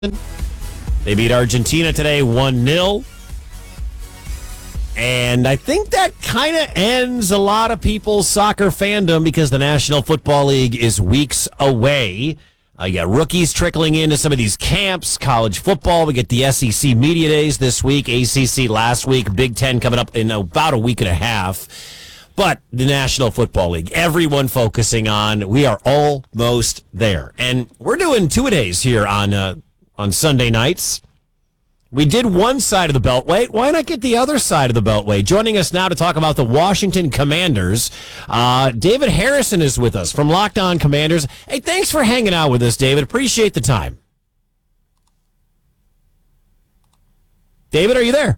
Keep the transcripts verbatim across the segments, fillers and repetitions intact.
They beat Argentina today one nil. And I think that kind of ends a lot of people's soccer fandom because the National Football League is weeks away. Uh, you got rookies trickling into some of these camps, college football. We get the S E C Media Days this week, A C C last week, Big Ten coming up in about a week and a half. But the National Football League, everyone focusing on, we are almost there. And we're doing two-a-days here on uh, on Sunday nights. We did one side of the Beltway. Why not get the other side of the Beltway? Joining us now to talk about the Washington Commanders, uh, David Harrison is with us from Locked On Commanders. Hey, thanks for hanging out with us, David. Appreciate the time. David, are you there?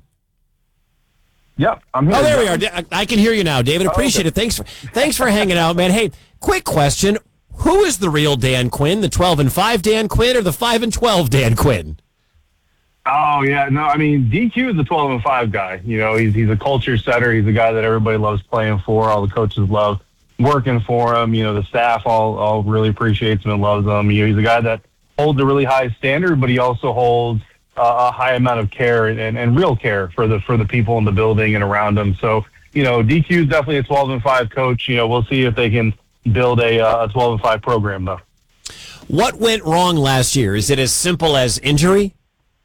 Yep, I'm here. Oh, there we are. I can hear you now, David. Appreciate oh, it. okay. Thanks for thanks for hanging out, man. Hey, quick question: who is the real Dan Quinn? The twelve and five Dan Quinn, or the five and twelve Dan Quinn? Oh yeah, no, I mean D Q is the twelve and five guy. You know, he's he's a culture setter. He's a guy that everybody loves playing for. All the coaches love working for him. You know, the staff all all really appreciates him and loves him. You know, he's a guy that holds a really high standard, but he also holds uh, a high amount of care and, and, and real care for the for the people in the building and around him. So, you know, D Q is definitely a twelve and five coach. You know, we'll see if they can build a uh, a twelve and five program though. What went wrong last year? Is it as simple as injury?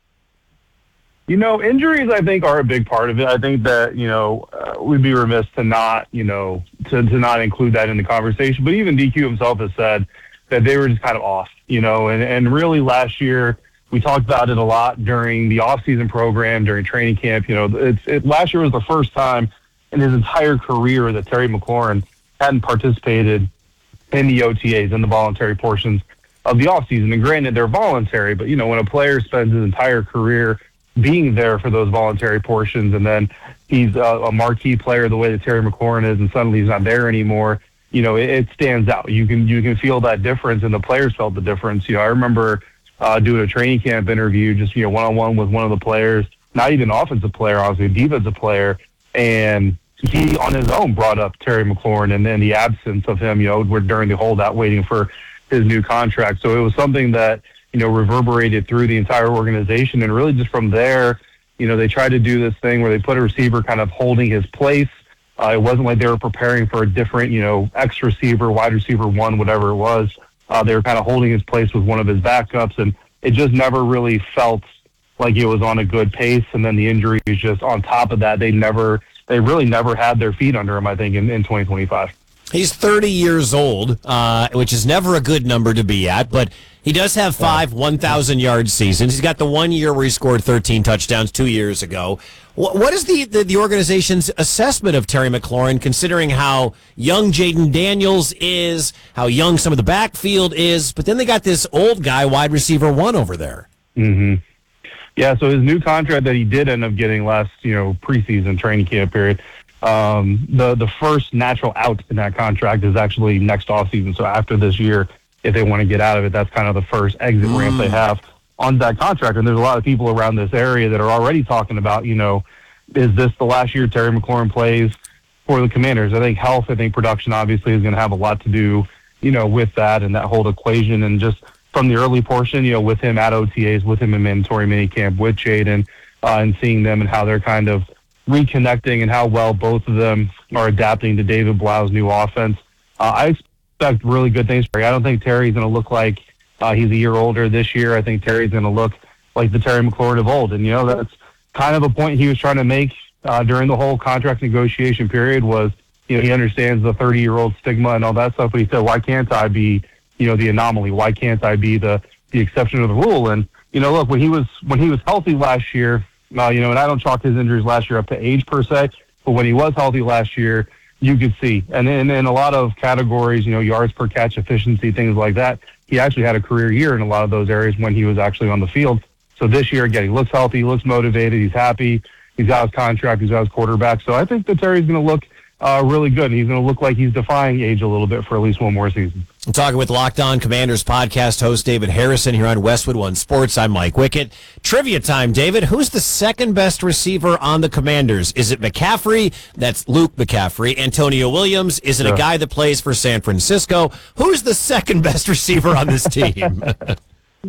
You know, injuries, I think, are a big part of it. I think that, you know, uh, we'd be remiss to not, you know, to, to not include that in the conversation. But even D Q himself has said that they were just kind of off, you know, and, and really last year we talked about it a lot during the off-season program, during training camp. You know, it's it, last year was the first time in his entire career that Terry McLaurin hadn't participated in the O T As, in the voluntary portions of the off-season. And granted, they're voluntary, but, you know, when a player spends his entire career being there for those voluntary portions, and then he's a, a marquee player the way that Terry McLaurin is, and suddenly he's not there anymore, you know, it, it stands out. You can you can feel that difference, and the players felt the difference. You know, I remember uh, doing a training camp interview, just, you know, one-on-one with one of the players, not even an offensive player, obviously a defensive player, and he on his own brought up Terry McLaurin, and then the absence of him, you know, during the holdout waiting for his new contract. So it was something that, you know, reverberated through the entire organization. And really just from there, you know, they tried to do this thing where they put a receiver kind of holding his place. Uh, it wasn't like they were preparing for a different, you know, X receiver, wide receiver one, whatever it was. Uh, they were kind of holding his place with one of his backups. And it just never really felt like it was on a good pace. And then the injuries just on top of that, they never, they really never had their feet under him, I think, in, in twenty twenty-five. He's thirty years old, uh, which is never a good number to be at, but he does have five one thousand yard seasons. He's got the one year where he scored thirteen touchdowns two years ago. What, what is the, the, the organization's assessment of Terry McLaurin, considering how young Jaden Daniels is, how young some of the backfield is, but then they got this old guy, wide receiver one, over there? Mm-hmm. Yeah, so his new contract that he did end up getting last, you know, preseason training camp period, Um, the the first natural out in that contract is actually next offseason. So after this year, if they want to get out of it, that's kind of the first exit mm. ramp they have on that contract. And there's a lot of people around this area that are already talking about, you know, is this the last year Terry McLaurin plays for the Commanders? I think health, I think production obviously is going to have a lot to do, you know, with that and that whole equation. And just from the early portion, you know, with him at O T As, with him in mandatory minicamp, with Jaden, uh, and seeing them and how they're kind of reconnecting and how well both of them are adapting to David Blau's new offense. Uh, I expect really good things. I don't think Terry's going to look like uh, he's a year older this year. I think Terry's going to look like the Terry McLaurin of old. And, you know, that's kind of a point he was trying to make uh, during the whole contract negotiation period was, you know, he understands the thirty-year-old stigma and all that stuff, but he said, why can't I be, you know, the anomaly? Why can't I be the, the exception to the rule? And, you know, look, when he was when he was healthy last year, Uh, you know, and I don't chalk his injuries last year up to age per se, but when he was healthy last year, you could see. And in, in a lot of categories, you know, yards per catch, efficiency, things like that, he actually had a career year in a lot of those areas when he was actually on the field. So this year, again, he looks healthy, he looks motivated, he's happy, he's got his contract, he's got his quarterback. So I think that Terry's going to look uh, really good. He's going to look like he's defying age a little bit for at least one more season. I'm talking with Locked On Commanders podcast host David Harrison here on Westwood One Sports. I'm Mike Wickett. Trivia time, David. Who's the second best receiver on the Commanders? Is it McCaffrey? That's Luke McCaffrey. Antonio Williams? Is it a guy that plays for San Francisco? Who's the second best receiver on this team?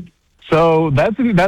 So that's that's